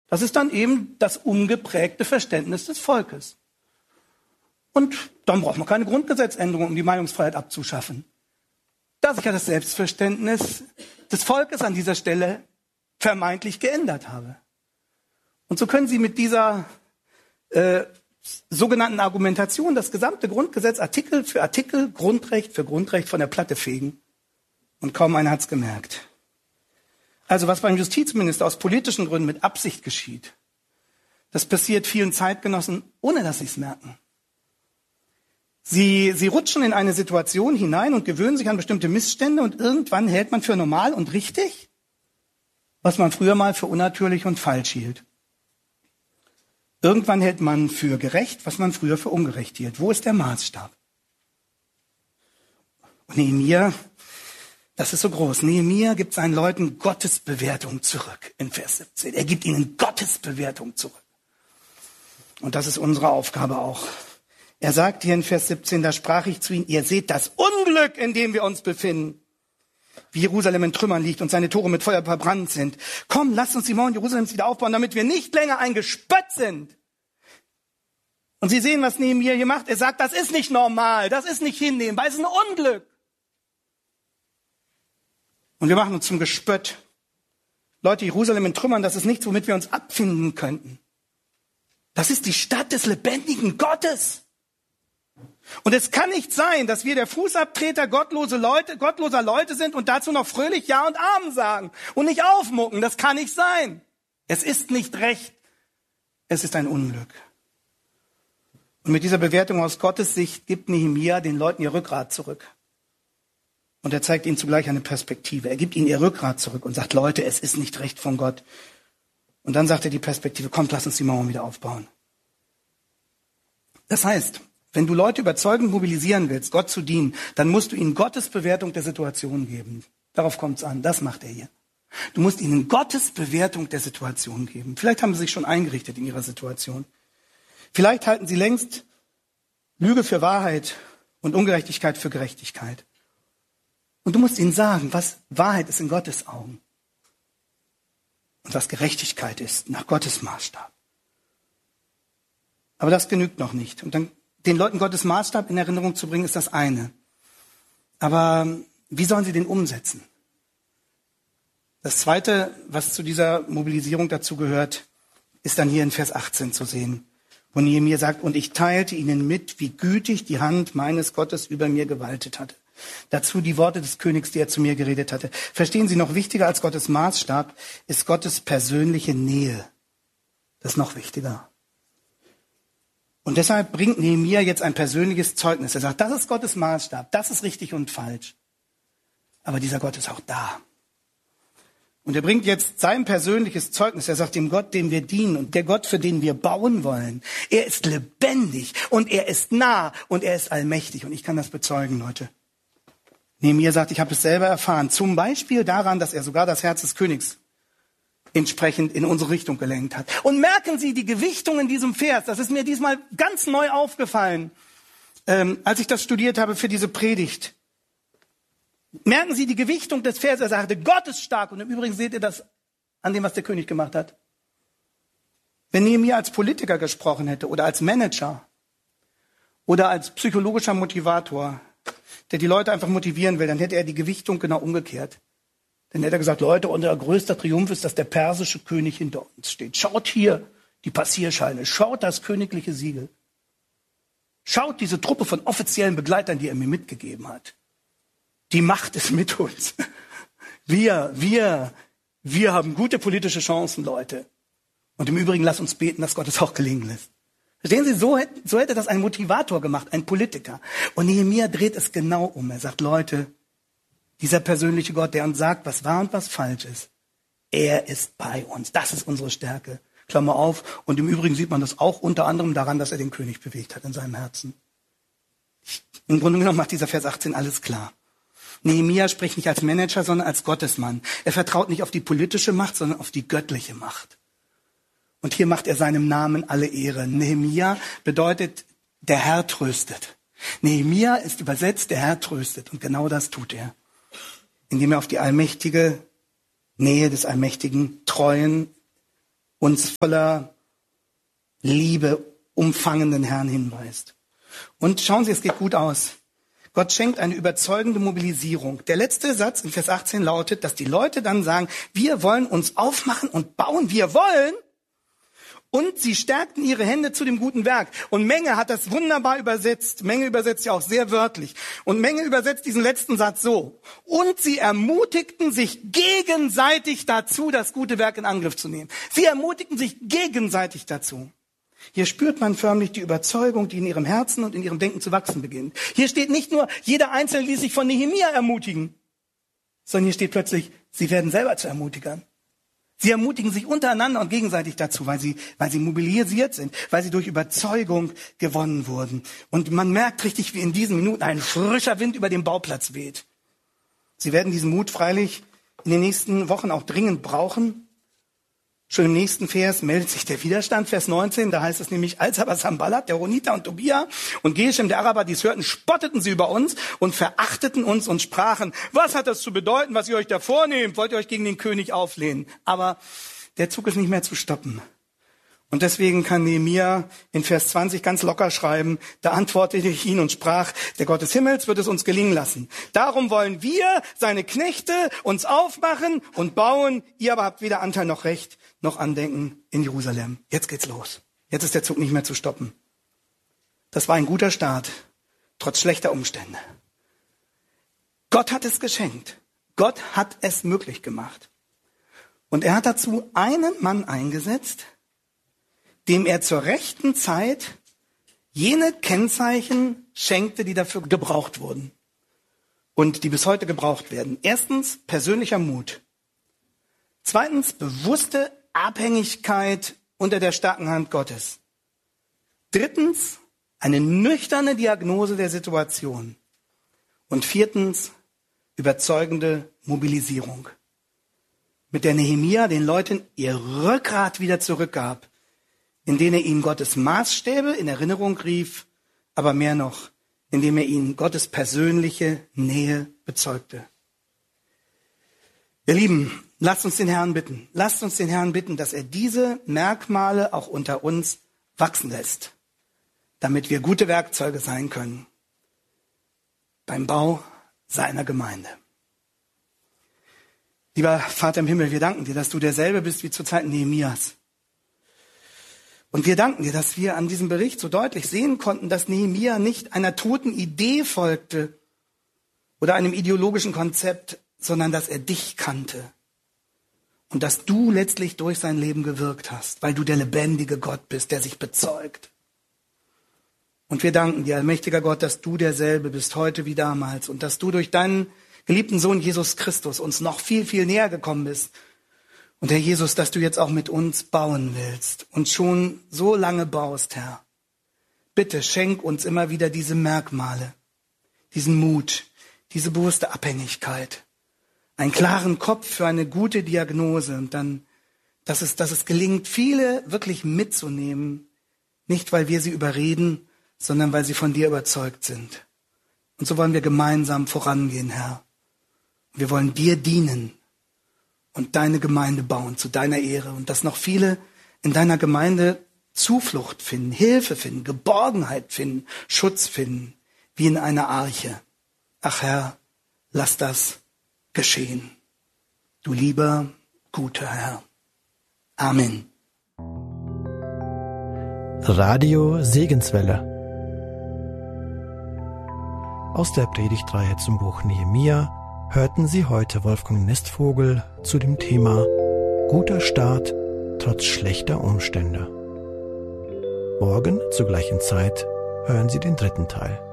Das ist dann eben das ungeprägte Verständnis des Volkes. Und dann braucht man keine Grundgesetzänderung, um die Meinungsfreiheit abzuschaffen. Da sich ja das Selbstverständnis des Volkes an dieser Stelle vermeintlich geändert habe. Und so können Sie mit dieser sogenannten Argumentation das gesamte Grundgesetz Artikel für Artikel, Grundrecht für Grundrecht von der Platte fegen. Und kaum einer hat's gemerkt. Also was beim Justizminister aus politischen Gründen mit Absicht geschieht, das passiert vielen Zeitgenossen, ohne dass sie es merken. Sie rutschen in eine Situation hinein und gewöhnen sich an bestimmte Missstände und irgendwann hält man für normal und richtig, was man früher mal für unnatürlich und falsch hielt. Irgendwann hält man für gerecht, was man früher für ungerecht hielt. Wo ist der Maßstab? Und Nehemia, das ist so groß. Nehemia gibt seinen Leuten Gottesbewertung zurück in Vers 17. Er gibt ihnen Gottesbewertung zurück. Und das ist unsere Aufgabe auch. Er sagt hier in Vers 17, da sprach ich zu ihnen, ihr seht das Unglück, in dem wir uns befinden. Wie Jerusalem in Trümmern liegt und seine Tore mit Feuer verbrannt sind. Komm, lasst uns die Mauern Jerusalems wieder aufbauen, damit wir nicht länger ein Gespött sind. Und Sie sehen, was Nehemia hier macht. Er sagt, das ist nicht normal, das ist nicht hinnehmbar, es ist ein Unglück. Und wir machen uns zum Gespött. Leute, Jerusalem in Trümmern, das ist nichts, womit wir uns abfinden könnten. Das ist die Stadt des lebendigen Gottes. Und es kann nicht sein, dass wir der Fußabtreter gottloser Leute sind und dazu noch fröhlich Ja und Amen sagen und nicht aufmucken. Das kann nicht sein. Es ist nicht recht. Es ist ein Unglück. Und mit dieser Bewertung aus Gottes Sicht gibt Nehemia den Leuten ihr Rückgrat zurück. Und er zeigt ihnen zugleich eine Perspektive. Er gibt ihnen ihr Rückgrat zurück und sagt, Leute, es ist nicht recht von Gott. Und dann sagt er die Perspektive, kommt, lass uns die Mauern wieder aufbauen. Das heißt, wenn du Leute überzeugend mobilisieren willst, Gott zu dienen, dann musst du ihnen Gottes Bewertung der Situation geben. Darauf kommt es an. Das macht er hier. Du musst ihnen Gottes Bewertung der Situation geben. Vielleicht haben sie sich schon eingerichtet in ihrer Situation. Vielleicht halten sie längst Lüge für Wahrheit und Ungerechtigkeit für Gerechtigkeit. Und du musst ihnen sagen, was Wahrheit ist in Gottes Augen. Und was Gerechtigkeit ist nach Gottes Maßstab. Aber das genügt noch nicht. Und dann den Leuten Gottes Maßstab in Erinnerung zu bringen, ist das eine. Aber wie sollen sie den umsetzen? Das Zweite, was zu dieser Mobilisierung dazu gehört, ist dann hier in Vers 18 zu sehen, wo Nehemia sagt, und ich teilte ihnen mit, wie gütig die Hand meines Gottes über mir gewaltet hatte. Dazu die Worte des Königs, die er zu mir geredet hatte. Verstehen Sie, noch wichtiger als Gottes Maßstab ist Gottes persönliche Nähe. Das ist noch wichtiger. Und deshalb bringt Nehemia jetzt ein persönliches Zeugnis. Er sagt, das ist Gottes Maßstab, das ist richtig und falsch. Aber dieser Gott ist auch da. Und er bringt jetzt sein persönliches Zeugnis. Er sagt, dem Gott, dem wir dienen und der Gott, für den wir bauen wollen, er ist lebendig und er ist nah und er ist allmächtig. Und ich kann das bezeugen, Leute. Nehemia sagt, ich habe es selber erfahren. Zum Beispiel daran, dass er sogar das Herz des Königs entsprechend in unsere Richtung gelenkt hat. Und merken Sie die Gewichtung in diesem Vers. Das ist mir diesmal ganz neu aufgefallen, als ich das studiert habe für diese Predigt. Merken Sie die Gewichtung des Vers. Er sagte, Gott ist stark. Und im Übrigen seht ihr das an dem, was der König gemacht hat. Wenn Nehemia als Politiker gesprochen hätte oder als Manager oder als psychologischer Motivator, der die Leute einfach motivieren will, dann hätte er die Gewichtung genau umgekehrt. Dann hätte er gesagt, Leute, unser größter Triumph ist, dass der persische König hinter uns steht. Schaut hier die Passierscheine, schaut das königliche Siegel. Schaut diese Truppe von offiziellen Begleitern, die er mir mitgegeben hat. Die Macht ist mit uns. Wir haben gute politische Chancen, Leute. Und im Übrigen, lasst uns beten, dass Gott es auch gelingen lässt. Verstehen Sie, so hätte das ein Motivator gemacht, ein Politiker. Und Nehemia dreht es genau um. Er sagt, Leute, dieser persönliche Gott, der uns sagt, was wahr und was falsch ist, er ist bei uns. Das ist unsere Stärke. Klammer auf. Und im Übrigen sieht man das auch unter anderem daran, dass er den König bewegt hat in seinem Herzen. Im Grunde genommen macht dieser Vers 18 alles klar. Nehemia spricht nicht als Manager, sondern als Gottesmann. Er vertraut nicht auf die politische Macht, sondern auf die göttliche Macht. Und hier macht er seinem Namen alle Ehre. Nehemia bedeutet, der Herr tröstet. Nehemia ist übersetzt, der Herr tröstet. Und genau das tut er. Indem er auf die allmächtige Nähe des allmächtigen, treuen, uns voller Liebe umfangenden Herrn hinweist. Und schauen Sie, es geht gut aus. Gott schenkt eine überzeugende Mobilisierung. Der letzte Satz in Vers 18 lautet, dass die Leute dann sagen, wir wollen uns aufmachen und bauen, wir wollen. Und sie stärkten ihre Hände zu dem guten Werk. Und Menge hat das wunderbar übersetzt. Menge übersetzt ja auch sehr wörtlich. Und Menge übersetzt diesen letzten Satz so. Und sie ermutigten sich gegenseitig dazu, das gute Werk in Angriff zu nehmen. Sie ermutigten sich gegenseitig dazu. Hier spürt man förmlich die Überzeugung, die in ihrem Herzen und in ihrem Denken zu wachsen beginnt. Hier steht nicht nur, jeder Einzelne ließ sich von Nehemia ermutigen, sondern hier steht plötzlich, sie werden selber zu Ermutigern. Sie ermutigen sich untereinander und gegenseitig dazu, weil sie mobilisiert sind, weil sie durch Überzeugung gewonnen wurden. Und man merkt richtig, wie in diesen Minuten ein frischer Wind über den Bauplatz weht. Sie werden diesen Mut freilich in den nächsten Wochen auch dringend brauchen. Schon im nächsten Vers meldet sich der Widerstand, Vers 19, da heißt es nämlich, als aber Sanballat, der Horoniter und Tobia und Geshem, der Araber, dies hörten, spotteten sie über uns und verachteten uns und sprachen, was hat das zu bedeuten, was ihr euch da vornehmt? Wollt ihr euch gegen den König auflehnen? Aber der Zug ist nicht mehr zu stoppen. Und deswegen kann Nehemia in Vers 20 ganz locker schreiben, da antwortete ich ihn und sprach, der Gott des Himmels wird es uns gelingen lassen. Darum wollen wir, seine Knechte, uns aufmachen und bauen. Ihr aber habt weder Anteil noch Recht, noch Andenken in Jerusalem. Jetzt geht's los. Jetzt ist der Zug nicht mehr zu stoppen. Das war ein guter Start, trotz schlechter Umstände. Gott hat es geschenkt. Gott hat es möglich gemacht. Und er hat dazu einen Mann eingesetzt, dem er zur rechten Zeit jene Kennzeichen schenkte, die dafür gebraucht wurden und die bis heute gebraucht werden. Erstens, persönlicher Mut. Zweitens, bewusste Abhängigkeit unter der starken Hand Gottes. Drittens, eine nüchterne Diagnose der Situation. Und viertens, überzeugende Mobilisierung, mit der Nehemia den Leuten ihr Rückgrat wieder zurückgab, indem er ihnen Gottes Maßstäbe in Erinnerung rief, aber mehr noch, indem er ihnen Gottes persönliche Nähe bezeugte. Ihr Lieben, lasst uns den Herrn bitten. Lasst uns den Herrn bitten, dass er diese Merkmale auch unter uns wachsen lässt, damit wir gute Werkzeuge sein können beim Bau seiner Gemeinde. Lieber Vater im Himmel, wir danken dir, dass du derselbe bist wie zur Zeit Nehemias. Und wir danken dir, dass wir an diesem Bericht so deutlich sehen konnten, dass Nehemia nicht einer toten Idee folgte oder einem ideologischen Konzept, sondern dass er dich kannte. Und dass du letztlich durch sein Leben gewirkt hast, weil du der lebendige Gott bist, der sich bezeugt. Und wir danken dir, allmächtiger Gott, dass du derselbe bist, heute wie damals. Und dass du durch deinen geliebten Sohn Jesus Christus uns noch viel, viel näher gekommen bist. Und Herr Jesus, dass du jetzt auch mit uns bauen willst und schon so lange baust, Herr. Bitte schenk uns immer wieder diese Merkmale, diesen Mut, diese bewusste Abhängigkeit, einen klaren Kopf für eine gute Diagnose und dann, dass es gelingt, viele wirklich mitzunehmen, nicht weil wir sie überreden, sondern weil sie von dir überzeugt sind. Und so wollen wir gemeinsam vorangehen, Herr. Wir wollen dir dienen und deine Gemeinde bauen zu deiner Ehre und dass noch viele in deiner Gemeinde Zuflucht finden, Hilfe finden, Geborgenheit finden, Schutz finden, wie in einer Arche. Ach Herr, lass das geschehen. Du lieber, guter Herr. Amen. Radio Segenswelle. Aus der Predigtreihe zum Buch Nehemia hörten Sie heute Wolfgang Nestvogel zu dem Thema Guter Start trotz schlechter Umstände. Morgen zur gleichen Zeit hören Sie den dritten Teil.